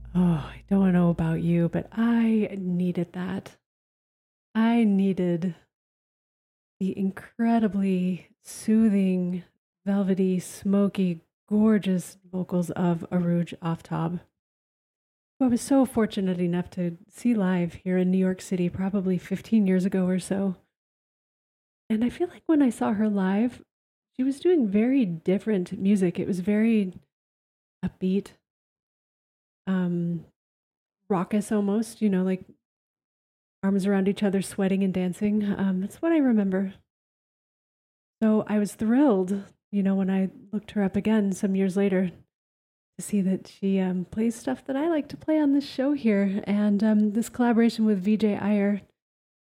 Oh, I don't know about you, but I needed that. I needed the incredibly soothing, velvety, smoky, gorgeous vocals of Aruj Aftab, who I was so fortunate enough to see live here in New York City probably 15 years ago or so. And I feel like when I saw her live, she was doing very different music. It was very upbeat, um, raucous almost, like arms around each other, sweating and dancing. That's what I remember. So I was thrilled, when I looked her up again some years later to see that she plays stuff that I like to play on this show here. And this collaboration with VJ Iyer